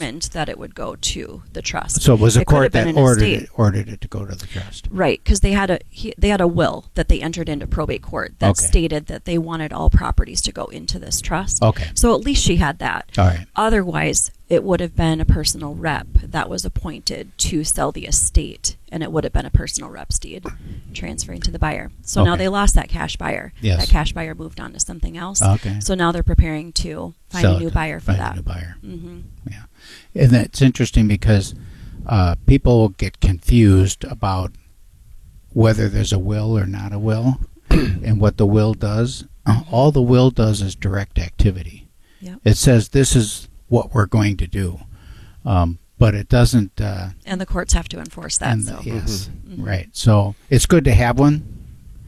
determined that it would go to the trust. So it was a court that ordered it to go to the trust. Right, because they had a will that they entered into probate court that stated that they wanted all properties to go into this trust. Okay. So at least she had that. All right. Otherwise, it would have been a personal rep that was appointed to sell the estate, and it would have been a personal rep's deed transferring to the buyer. So now they lost that cash buyer. Yes. That cash buyer moved on to something else. Okay. So now they're preparing to find a new buyer for that. Find a new buyer. Mm-hmm. Yeah. And that's interesting because people get confused about whether there's a will or not a will and what the will does. All the will does is direct activity. Yep. It says this is what we're going to do, but it doesn't. And the courts have to enforce that. Yes, right. So it's good to have one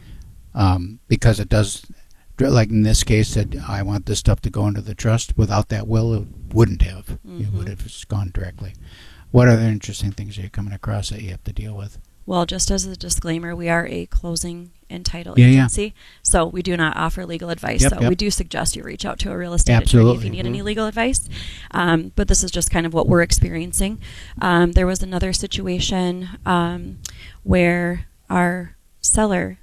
because it does. Like in this case, said I want this stuff to go into the trust. Without that will, it wouldn't have. Mm-hmm. It would have just gone directly. What other interesting things are you coming across that you have to deal with? Well, just as a disclaimer, we are a closing and title agency, so we do not offer legal advice. We do suggest you reach out to a real estate attorney if you need any legal advice. But this is just kind of what we're experiencing. There was another situation where our seller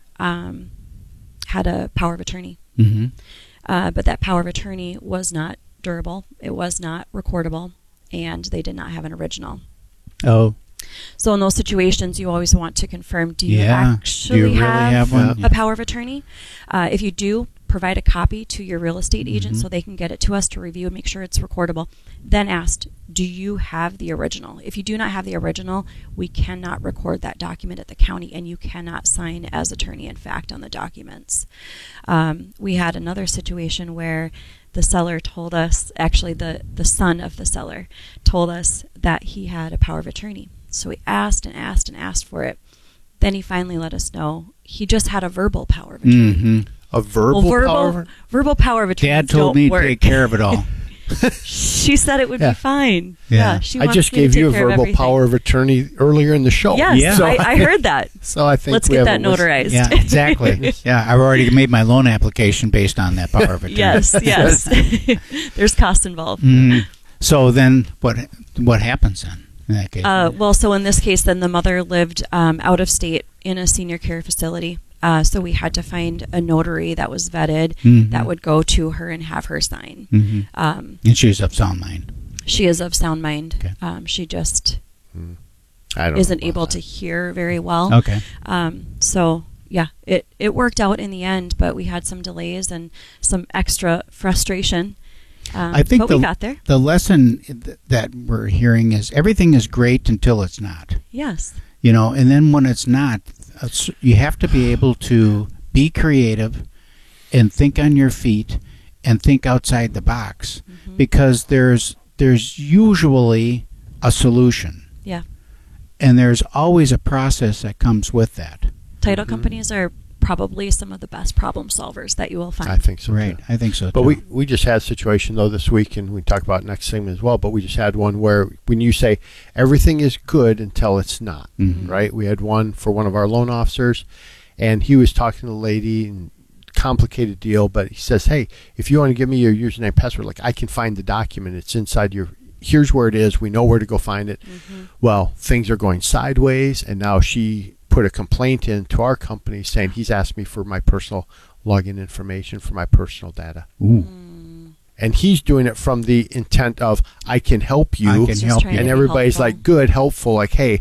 had a power of attorney. Mm-hmm. But that power of attorney was not durable. It was not recordable, and they did not have an original. Oh. So in those situations, you always want to confirm, do you actually really have one? A power of attorney? If you do, provide a copy to your real estate agent so they can get it to us to review and make sure it's recordable. Then ask, do you have the original? If you do not have the original, we cannot record that document at the county, and you cannot sign as attorney in fact on the documents. We had another situation where the seller told us, actually the son of the seller told us that he had a power of attorney. So we asked and asked and asked for it. Then he finally let us know he just had a verbal power of attorney. Mm-hmm. A verbal power of attorney. Dad told me to take care of it all. She said it would be fine. Yeah. She I just gave you a verbal power of attorney earlier in the show. Yes, so I heard that. So I think let's get that notarized. Yeah, exactly. Yeah, I've already made my loan application based on that power of attorney. Yes. There's costs involved. Mm-hmm. So then, what happens then? In that case? Well, so in this case, then the mother lived out of state in a senior care facility. So we had to find a notary that was vetted that would go to her and have her sign. Mm-hmm. And she's of sound mind. She is of sound mind. Okay. She just isn't able to hear very well. Okay. So yeah, it worked out in the end, but we had some delays and some extra frustration. I think but we got there. The lesson that we're hearing is everything is great until it's not. Yes. And then when it's not, you have to be able to be creative and think on your feet and think outside the box because there's usually a solution. Yeah. And there's always a process that comes with that. Title companies are probably some of the best problem solvers that you will find. I think so. Right. Too. I think so, but too. we just had a situation, though, this week, and we talk about it next segment as well, but we just had one where when you say everything is good until it's not, right? We had one for one of our loan officers, and he was talking to the lady, and complicated deal, but he says, hey, if you want to give me your username password, like I can find the document. It's inside here's where it is. We know where to go find it. Well, things are going sideways, and now she put a complaint in to our company saying he's asked me for my personal login information for my personal data. Ooh. And he's doing it from the intent of I can help you. I can help you. And everybody's like good, helpful, like, hey,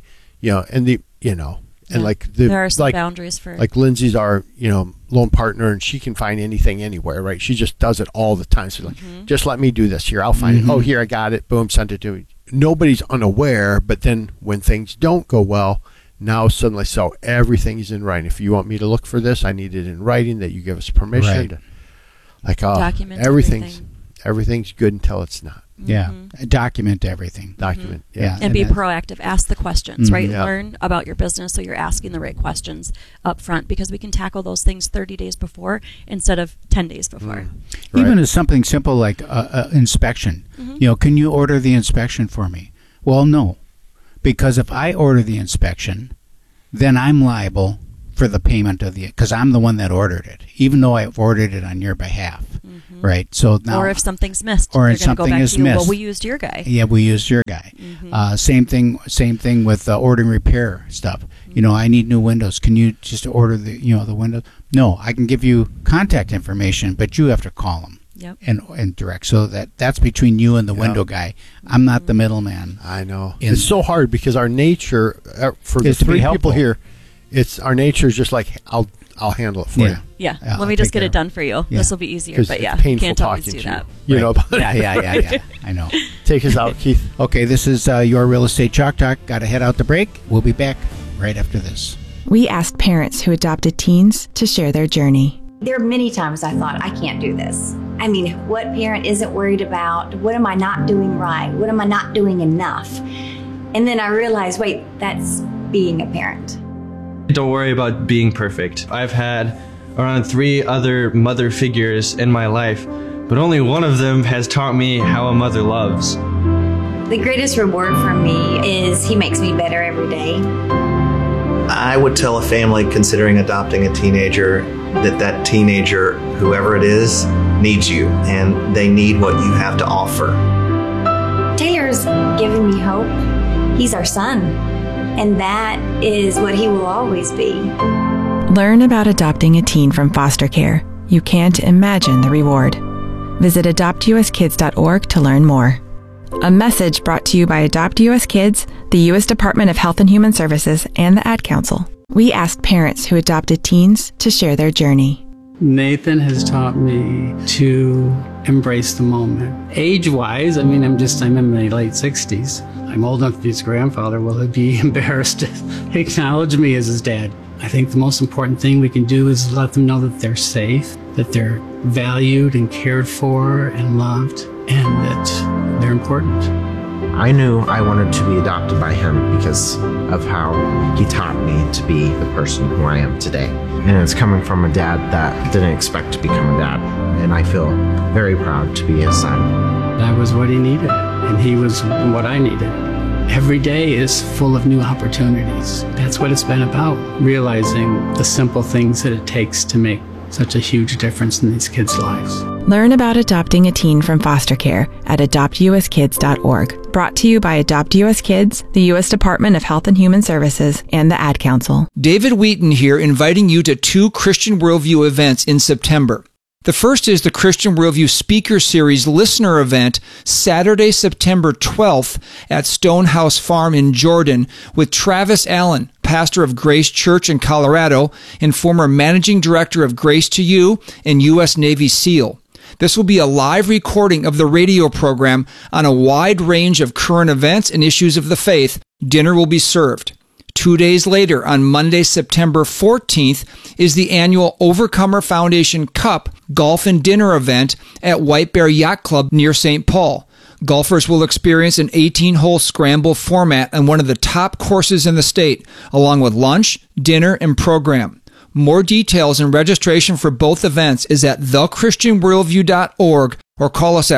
and like there are some boundaries for like Lindsay's our loan partner, and she can find anything anywhere, right? She just does it all the time. So like, just let me do this here. I'll find it. Oh, here I got it. Boom, send it to me. Nobody's unaware, but then when things don't go well, now suddenly, so everything is in writing. If you want me to look for this, I need it in writing that you give us permission. Right. Like, document everything's good until it's not. Yeah. Document everything. Document. Yeah. And be proactive. Ask the questions, right? Yeah. Learn about your business so you're asking the right questions up front, because we can tackle those things 30 days before instead of 10 days before. Right. Even as something simple like inspection. Can you order the inspection for me? Well, no. Because if I order the inspection, then I'm liable for for the payment of because I'm the one that ordered it, even though I've ordered it on your behalf, right? So now, or if something's missed, or they're if going to go something back is to you. missed, Well, we used your guy. yeah, we used your guy. Same thing with ordering repair stuff. I need new windows. Can you just order the windows? No, I can give you contact information, but you have to call them. Yep. And direct, so that's between you and the window guy. I'm not the middleman. I know it's so hard because our nature for the Is to be 3 people helpful. here, our nature is just like I'll handle it for you. Yeah. Yeah, Let me I'll just take get care it of done for you. Yeah. This will be easier. 'Cause But it's yeah, painful can't always talking do to that. you. You know about it. Yeah. I know. Take us out, Keith. Okay, this is your Real Estate Chalk Talk. Got to head out the break. We'll be back right after this. We asked parents who adopted teens to share their journey. There are many times I thought, I can't do this. I mean, what parent isn't worried about? What am I not doing right? What am I not doing enough? And then I realized, wait, that's being a parent. Don't worry about being perfect. I've had around 3 other mother figures in my life, but only one of them has taught me how a mother loves. The greatest reward for me is he makes me better every day. I would tell a family considering adopting a teenager that teenager, whoever it is, needs you, and they need what you have to offer. Taylor's given me hope. He's our son, and that is what he will always be. Learn about adopting a teen from foster care. You can't imagine the reward. Visit adoptuskids.org to learn more. A message brought to you by Adopt US Kids, the U.S. Department of Health and Human Services, and the Ad Council. We asked parents who adopted teens to share their journey. Nathan has taught me to embrace the moment. Age-wise, I'm in my late 60s. I'm old enough to be his grandfather. Will he be embarrassed to acknowledge me as his dad? I think the most important thing we can do is let them know that they're safe, that they're valued and cared for and loved, and that they're important. I knew I wanted to be adopted by him because of how he taught me to be the person who I am today. And it's coming from a dad that didn't expect to become a dad. And I feel very proud to be his son. That was what he needed, and he was what I needed. Every day is full of new opportunities. That's what it's been about, realizing the simple things that it takes to make such a huge difference in these kids' lives. Learn about adopting a teen from foster care at adoptuskids.org. Brought to you by Adopt US Kids, the U.S. Department of Health and Human Services, and the Ad Council. David Wheaton here, inviting you to 2 Christian Worldview events in September. The first is the Christian Worldview Speaker Series Listener Event, Saturday, September 12th at Stonehouse Farm in Jordan with Travis Allen, pastor of Grace Church in Colorado and former managing director of Grace to You and U.S. Navy SEAL. This will be a live recording of the radio program on a wide range of current events and issues of the faith. Dinner will be served. 2 days later, on Monday, September 14th, is the annual Overcomer Foundation Cup Golf and Dinner event at White Bear Yacht Club near St. Paul. Golfers will experience an 18-hole scramble format on one of the top courses in the state, along with lunch, dinner, and program. More details and registration for both events is at thechristianworldview.org or call us at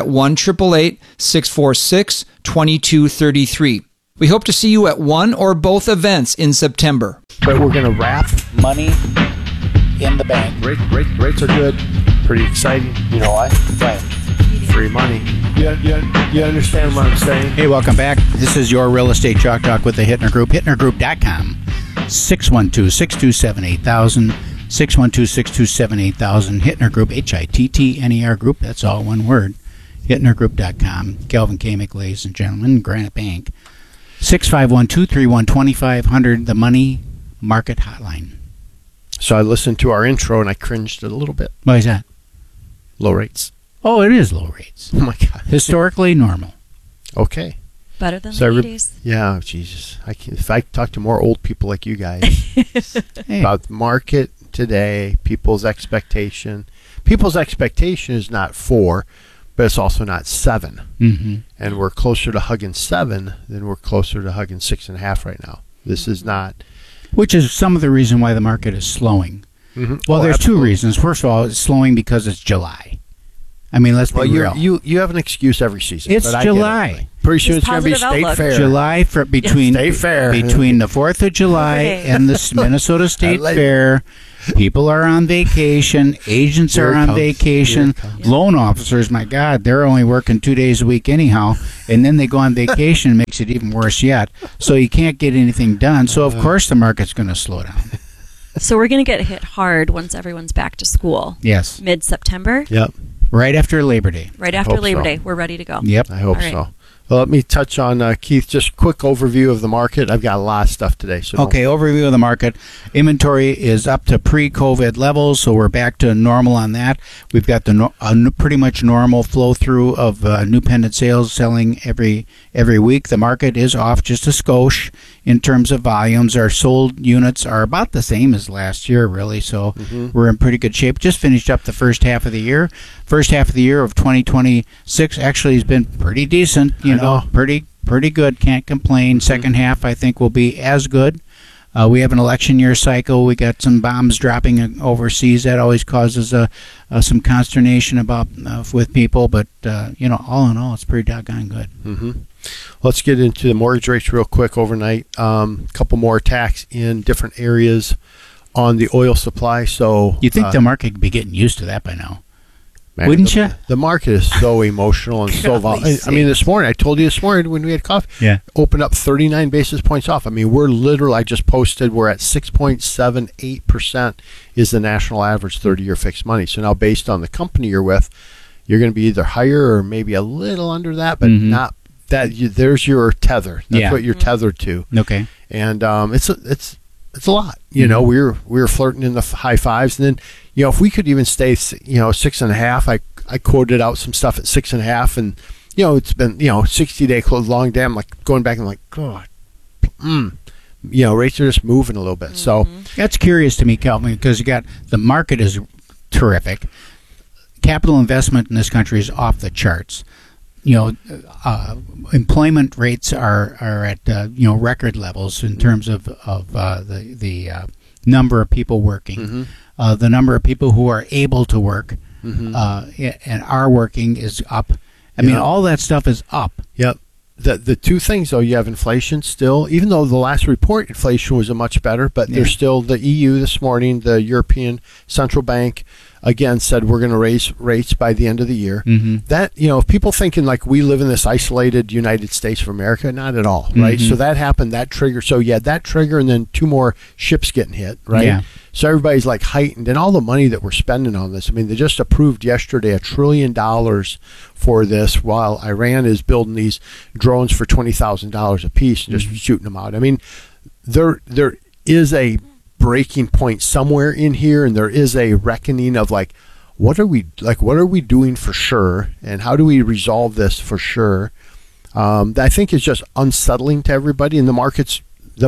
1-888-646-2233. We hope to see you at one or both events in September. But we're going to wrap. Money in the bank. Rates are good. Pretty exciting. You know why? Right. Free money. You understand what I'm saying? Hey, welcome back. This is your Real Estate Chalk Talk with the Hittner Group. HittnerGroup.com. 612-627-8000. 612-627-8000. Hittner Group. HITTNER Group. That's all one word. HittnerGroup.com. Calvin Kamick, ladies and gentlemen. Granite Bank. 651-231-2500. The Money Market Hotline. So I listened to our intro and I cringed a little bit. Why is that? Low rates. Oh, it is low rates. Oh my God. Historically normal. Okay. Better than So the 80s. Yeah, Jesus. If I talk to more old people like you guys Hey. about the market today, people's expectation. People's expectation is not 4, but it's also not 7. Mm-hmm. And we're closer to hugging 7 than we're closer to hugging 6.5 right now. This is not. Which is some of the reason why the market is slowing. Mm-hmm. Well, there's absolutely. 2 reasons. First of all, it's slowing because it's July. I mean, let's be real. You have an excuse every season. It's but I get it. July. pretty soon it's going to be positive State outlook. Fair. July between State Fair. between the 4th of July and the Minnesota State Fair. People are on vacation. Agents Here are it on comes. vacation. Here it comes. Loan officers, my God, they're only working 2 days a week anyhow. And then they go on vacation, and makes it even worse yet. So you can't get anything done. So, of course, the market's going to slow down. So we're going to get hit hard once everyone's back to school. Yes. Mid-September. Yep. Right after Labor Day. Right after Hope Labor so. Day. We're ready to go. Yep. I hope All right. so. Well, let me touch on, Keith, just quick overview of the market. I've got a lot of stuff today. So Okay, overview of the market. Inventory is up to pre-COVID levels, so we're back to normal on that. We've got the pretty much normal flow-through of new pendant sales selling every week. The market is off just a skosh in terms of volumes. Our sold units are about the same as last year, really, so we're in pretty good shape. Just finished up the first half of the year. First half of the year of 2026 actually has been pretty decent. You know, pretty good. Can't complain. Second half, I think, will be as good. We have an election year cycle. We got some bombs dropping overseas. That always causes some consternation about with people. But you know, all in all, it's pretty doggone good. Mm-hmm. Let's get into the mortgage rates real quick overnight. Couple more attacks in different areas on the oil supply. So you think the market could be getting used to that by now? Man, Wouldn't you? The market is so emotional and so volatile. I mean, this morning, I told you this morning when we had coffee, opened up 39 basis points off. I mean, we're literally, I just posted, we're at 6.78% is the national average 30-year fixed money. So now based on the company you're with, you're going to be either higher or maybe a little under that, but not that. There's your tether. That's what you're tethered to. Okay. And it's a lot. You know, we were flirting in the high fives, and then, you know, if we could even stay, 6.5, I quoted out some stuff at 6.5, and, you know, it's been, 60-day close, long day. I'm like going back and like, God, rates are just moving a little bit. So that's curious to me, Calvin, because you got the market is terrific. Capital investment in this country is off the charts. Employment rates are at record levels in terms of the number of people working. The number of people who are able to work and are working is up. I mean, all that stuff is up. Yep. The two things, though, you have inflation still, even though the last report inflation was much better, but there's still the EU this morning, the European Central Bank, again, said we're going to raise rates by the end of the year. That, if people thinking like we live in this isolated United States of America, not at all, right? So that happened, that trigger. So you had that trigger and then two more ships getting hit, right? Yeah. So everybody's like heightened, and all the money that we're spending on this. I mean, they just approved yesterday $1 trillion for this, while Iran is building these drones for $20,000 a piece, just shooting them out. I mean, there is a breaking point somewhere in here, and there is a reckoning of like, what are we doing for sure, and how do we resolve this for sure? That I think is just unsettling to everybody, and the markets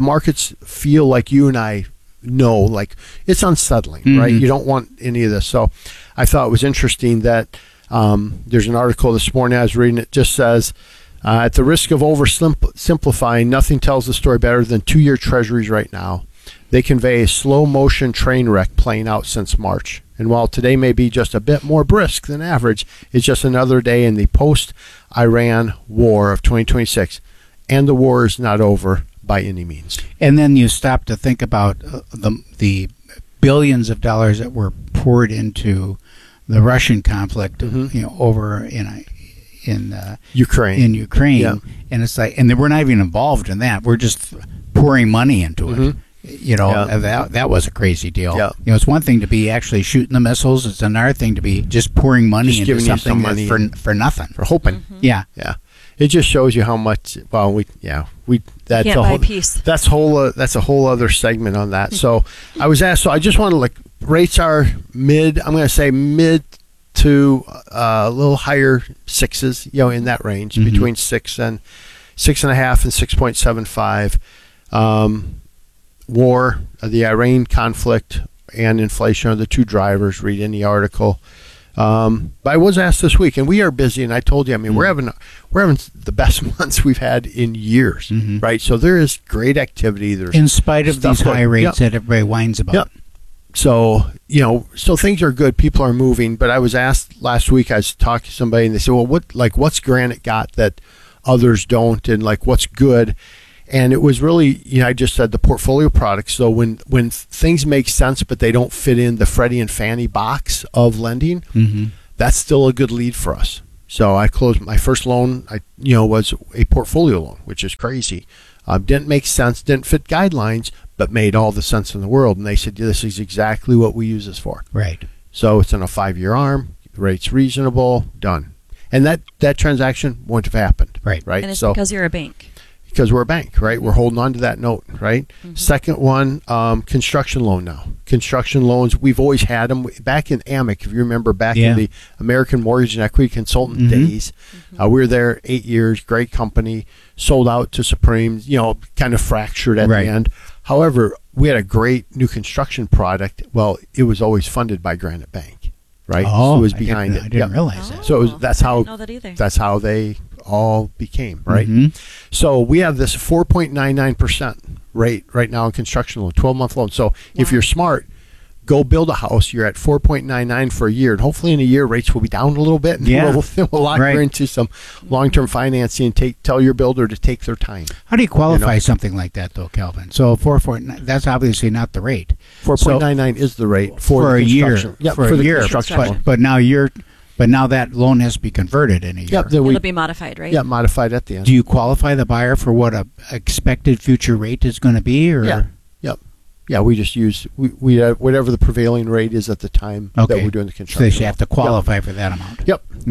feel like you and I know, like it's unsettling, right? You don't want any of this. So I thought it was interesting that there's an article this morning I was reading. It just says, at the risk of oversimplifying, nothing tells the story better than 2-year treasuries right now. They convey a slow motion train wreck playing out since March. And while today may be just a bit more brisk than average, it's just another day in the post-Iran war of 2026. And the war is not over by any means. And then you stop to think about the billions of dollars that were poured into the Russian conflict, over in Ukraine. Yeah. And it's like, and we're not even involved in that. We're just pouring money into it. That was a crazy deal. Yeah. It's one thing to be actually shooting the missiles. It's another thing to be just pouring money into something for nothing. For hoping. Yeah. Yeah. It just shows you how much. Well, that's can't buy peace. That's a whole other segment on that. So I was asked. So I just want to rates are mid. I'm going to say mid to a little higher sixes. In that range between 6 and 6.5 and 6.75. War, the Iran conflict, and inflation are the two drivers. Read in the article. But I was asked this week, and we are busy. And I told you, I mean, we're having the best months we've had in years, right? So there is great activity. There's in spite of these high rates that everybody whines about. Yep. So so things are good. People are moving. But I was asked last week. I was talking to somebody, and they said, "Well, what's Granite got that others don't, and like what's good. And it was really, I just said the portfolio products. So when things make sense, but they don't fit in the Freddie and Fannie box of lending, that's still a good lead for us. So I closed my first loan, was a portfolio loan, which is crazy. Didn't make sense, didn't fit guidelines, but made all the sense in the world. And they said, this is exactly what we use this for. Right. So it's in a 5-year arm, the rate's reasonable, done. And that transaction wouldn't have happened. Right. And it's because you're a bank. Because we're a bank, right? We're holding on to that note, right? Second one, construction loan now. Construction loans, we've always had them. Back in AMIC, if you remember back in the American Mortgage and Equity Consultant days, we were there 8 years, great company, sold out to Supreme, kind of fractured at the end. However, we had a great new construction product. Well, it was always funded by Granite Bank, right? Oh, so it was behind it. I didn't realize that. So that's how I didn't know that either. That's how they all became, right? So we have this 4.99% rate right now in construction loan, 12-month loan. So if you're smart, go build a house. You're at 4.99 for a year, and hopefully in a year rates will be down a little bit. And we'll lock you into some long-term financing. And tell your builder to take their time. How do you qualify something like that, though, Calvin? So 4.9, that's obviously not the rate. 4.99 is the rate for a year. Yeah, for a year. But now that loan has to be converted in a year. Yep, It'll be modified, right? Yeah, modified at the end. Do you qualify the buyer for what a expected future rate is going to be? Or? Yeah, we just use we whatever the prevailing rate is at the time that we're doing the construction. So they have to qualify for that amount. Yep. Okay.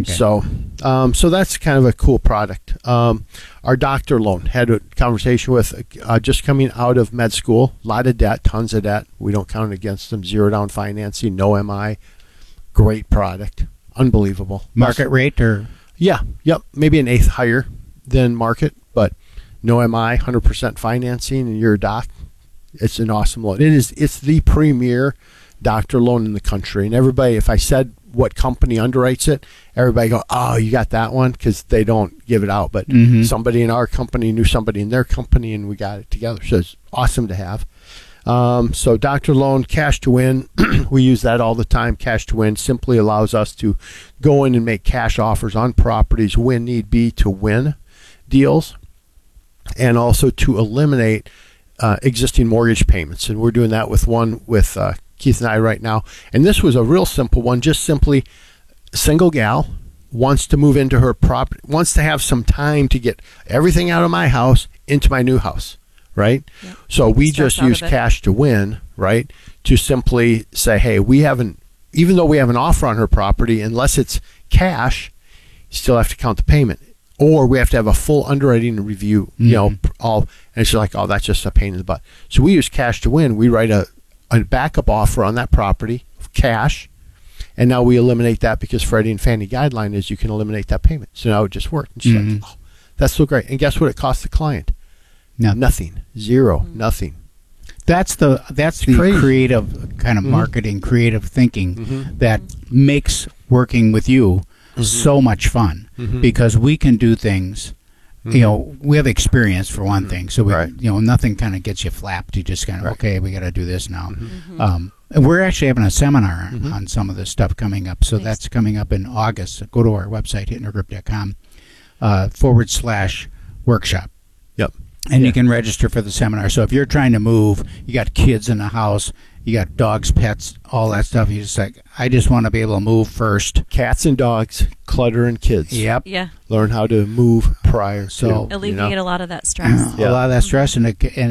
So that's kind of a cool product. Our doctor loan, had a conversation with just coming out of med school, a lot of debt, tons of debt. We don't count it against them. Zero down financing, no MI. Great product. Unbelievable. Market rate or? Yeah. Yep. Maybe an eighth higher than market, but no MI, 100% financing, and you're a doc. It's an awesome loan. It's the premier doctor loan in the country. And everybody, if I said what company underwrites it, everybody go, oh, you got that one? Because they don't give it out. But somebody in our company knew somebody in their company, and we got it together. So it's awesome to have. So doctor loan, cash to win. We use that all the time. Cash to win simply allows us to go in and make cash offers on properties when need be to win deals, and also to eliminate existing mortgage payments. And we're doing that with Keith and I right now. And this was a real simple one, just simply single gal wants to move into her property, wants to have some time to get everything out of my house into my new house. Right? Yep. So we just use cash to win, right? To simply say, hey, even though we have an offer on her property, unless it's cash, you still have to count the payment. Or we have to have a full underwriting review, and it's like, oh, that's just a pain in the butt. So we use cash to win. We write a backup offer on that property, cash, and now we eliminate that because Freddie and Fannie guideline is you can eliminate that payment. So now it just worked. And she's like, oh, that's so great. And guess what it costs the client? Nothing. Zero. Nothing. That's the creative kind of marketing, creative thinking that makes working with you so much fun because we can do things. We have experience for one thing, so we nothing kind of gets you flapped. You just kind of okay, we got to do this now. And we're actually having a seminar on some of this stuff coming up. So that's coming up in August. So go to our website hittnergroup.com /workshop. Yep. And you can register for the seminar. So if you're trying to move, you got kids in the house, you got dogs, pets, all that stuff. You just like, I just want to be able to move first. Cats and dogs, clutter and kids. Yep. Yeah. Learn how to move prior. So alleviate a lot of that stress. A lot of that stress, and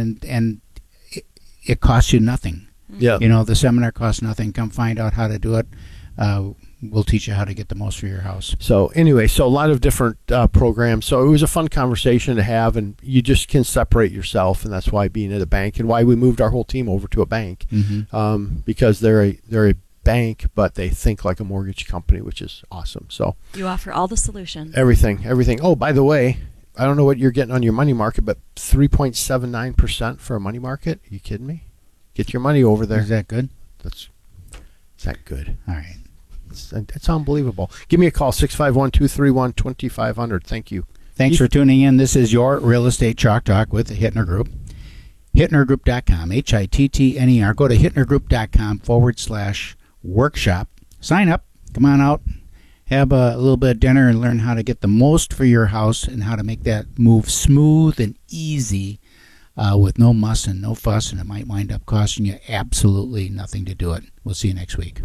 it costs you nothing. Yeah. The seminar costs nothing. Come find out how to do it. We'll teach you how to get the most for your house. So anyway, a lot of different programs. So it was a fun conversation to have, and you just can separate yourself, and that's why being at a bank and why we moved our whole team over to a bank, because they're a bank, but they think like a mortgage company, which is awesome. So you offer all the solutions. Everything. Oh, by the way, I don't know what you're getting on your money market, but 3.79% for a money market. Are you kidding me? Get your money over there. Is that good? Is that good? All right. It's unbelievable. Give me a call, 651-231-2500. Thank you. Thanks for tuning in. This is your Real Estate Chalk Talk with the Hittner Group. HittnerGroup.com, HITTNER. Go to HittnerGroup.com /workshop. Sign up. Come on out. have a little bit of dinner and learn how to get the most for your house and how to make that move smooth and easy with no muss and no fuss, and it might wind up costing you absolutely nothing to do it. We'll see you next week.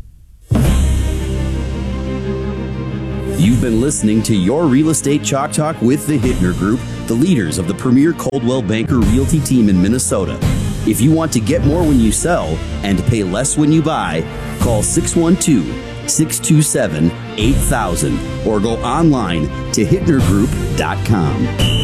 You've been listening to Your Real Estate Chalk Talk with the Hittner Group, the leaders of the premier Coldwell Banker Realty team in Minnesota. If you want to get more when you sell and pay less when you buy, call 612-627-8000 or go online to hittnergroup.com.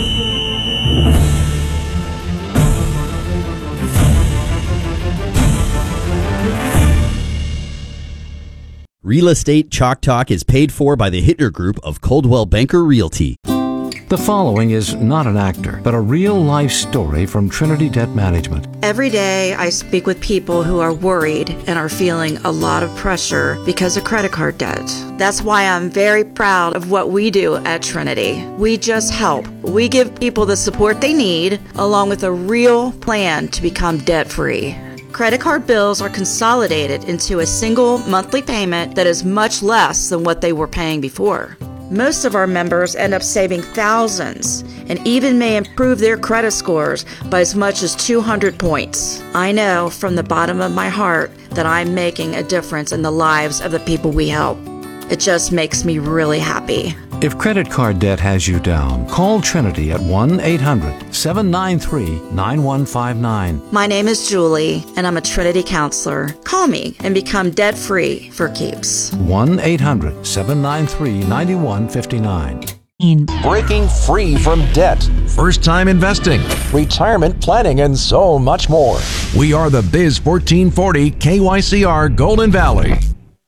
Real Estate Chalk Talk is paid for by the Hittner Group of Coldwell Banker Realty. The following is not an actor, but a real-life story from Trinity Debt Management. Every day I speak with people who are worried and are feeling a lot of pressure because of credit card debt. That's why I'm very proud of what we do at Trinity. We just help. We give people the support they need, along with a real plan to become debt-free. Credit card bills are consolidated into a single monthly payment that is much less than what they were paying before. Most of our members end up saving thousands and even may improve their credit scores by as much as 200 points. I know from the bottom of my heart that I'm making a difference in the lives of the people we help. It just makes me really happy. If credit card debt has you down, call Trinity at 1-800-793-9159. My name is Julie, and I'm a Trinity counselor. Call me and become debt-free for keeps. 1-800-793-9159. Breaking free from debt, first-time investing, retirement planning, and so much more. We are the Biz 1440 KYCR Golden Valley.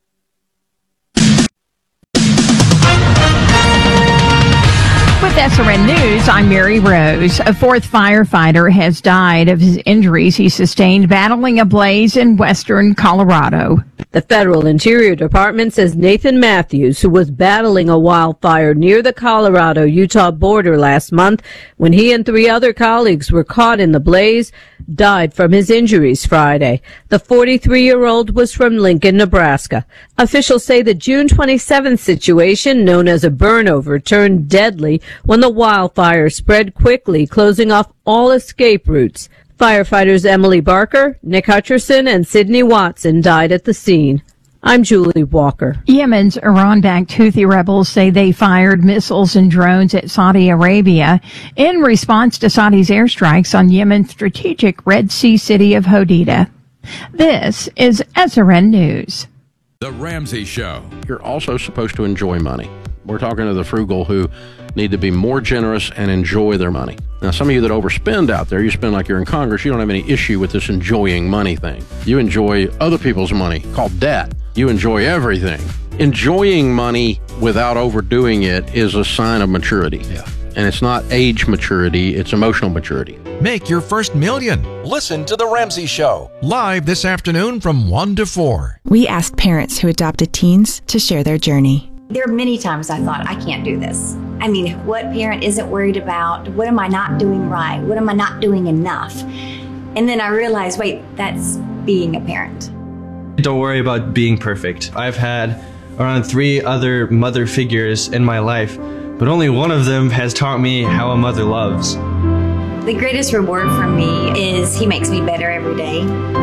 With SRN News, I'm Mary Rose. A fourth firefighter has died of his injuries he sustained battling a blaze in western Colorado. The Federal Interior Department says Nathan Matthews, who was battling a wildfire near the Colorado-Utah border last month when he and 3 other colleagues were caught in the blaze, died from his injuries Friday. The 43-year-old was from Lincoln, Nebraska. Officials say the June 27th situation, known as a burnover, turned deadly when the wildfire spread quickly, closing off all escape routes. Firefighters Emily Barker, Nick Hutcherson, and Sidney Watson died at the scene. I'm Julie Walker. Yemen's Iran-backed Houthi rebels say they fired missiles and drones at Saudi Arabia in response to Saudi's airstrikes on Yemen's strategic Red Sea city of Hodeidah. This is SRN News. The Ramsey Show. You're also supposed to enjoy money. We're talking to the frugal who need to be more generous and enjoy their money. Now, some of you that overspend out there, you spend like you're in Congress, you don't have any issue with this enjoying money thing. You enjoy other people's money, called debt. You enjoy everything. Enjoying money without overdoing it is a sign of maturity. Yeah. And it's not age maturity, it's emotional maturity. Make your first million. Listen to The Ramsey Show, live this afternoon from 1 to 4. We asked parents who adopted teens to share their journey. There are many times I thought, I can't do this. I mean, what parent isn't worried about? What am I not doing right? What am I not doing enough? And then I realized, wait, that's being a parent. Don't worry about being perfect. I've had around 3 other mother figures in my life, but only one of them has taught me how a mother loves. The greatest reward for me is he makes me better every day.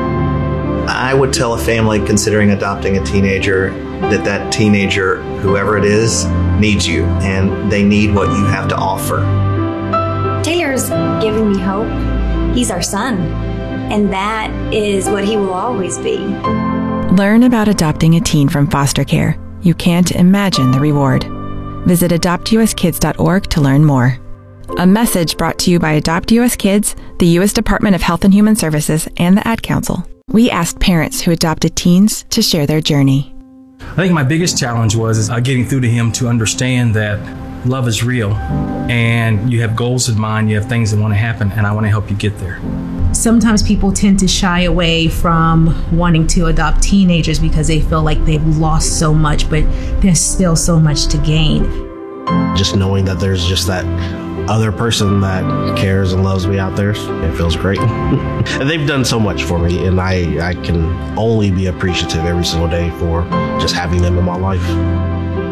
I would tell a family considering adopting a teenager that teenager, whoever it is, needs you, and they need what you have to offer. Taylor's given me hope. He's our son, and that is what he will always be. Learn about adopting a teen from foster care. You can't imagine the reward. Visit adoptuskids.org to learn more. A message brought to you by Adopt US Kids, the U.S. Department of Health and Human Services, and the Ad Council. We asked parents who adopted teens to share their journey. I think my biggest challenge was getting through to him to understand that love is real and you have goals in mind, you have things that want to happen, and I want to help you get there. Sometimes people tend to shy away from wanting to adopt teenagers because they feel like they've lost so much, but there's still so much to gain. Just knowing that there's just that other person that cares and loves me out there, it feels great. And they've done so much for me, and I can only be appreciative every single day for just having them in my life.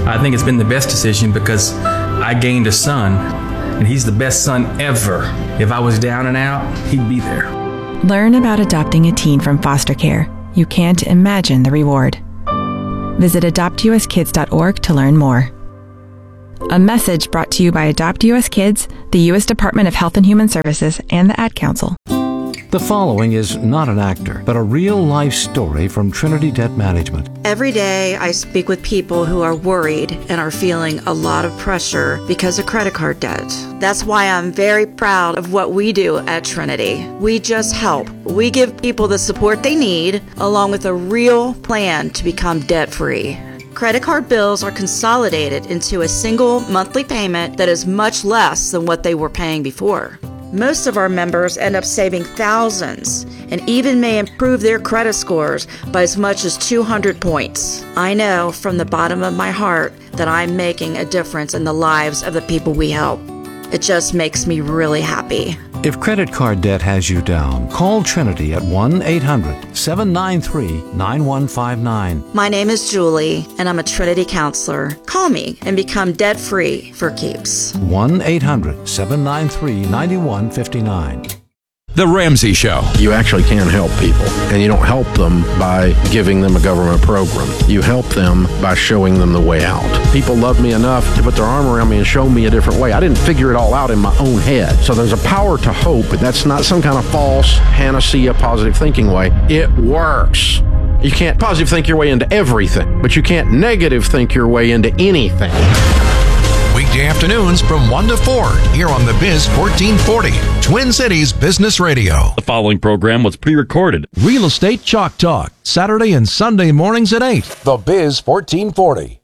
I think it's been the best decision because I gained a son, and he's the best son ever. If I was down and out, he'd be there. Learn about adopting a teen from foster care. You can't imagine the reward. Visit adoptuskids.org to learn more. A message brought to you by Adopt US Kids, the U.S. Department of Health and Human Services, and the Ad Council. The following is not an actor, but a real-life story from Trinity Debt Management. Every day I speak with people who are worried and are feeling a lot of pressure because of credit card debt. That's why I'm very proud of what we do at Trinity. We just help. We give people the support they need, along with a real plan to become debt-free. Credit card bills are consolidated into a single monthly payment that is much less than what they were paying before. Most of our members end up saving thousands and even may improve their credit scores by as much as 200 points. I know from the bottom of my heart that I'm making a difference in the lives of the people we help. It just makes me really happy. If credit card debt has you down, call Trinity at 1-800-793-9159. My name is Julie, and I'm a Trinity counselor. Call me and become debt-free for keeps. 1-800-793-9159. The Ramsey Show. You actually can help people, and you don't help them by giving them a government program. You help them by showing them the way out. People love me enough to put their arm around me and show me a different way. I didn't figure it all out in my own head. So there's a power to hope, but that's not some kind of false panacea positive thinking way. It works. You can't positive think your way into everything, but you can't negative think your way into anything. Weekday afternoons from 1 to 4 here on the Biz 1440, Twin Cities Business Radio. The following program was pre-recorded. Real Estate Chalk Talk, Saturday and Sunday mornings at 8. The Biz 1440.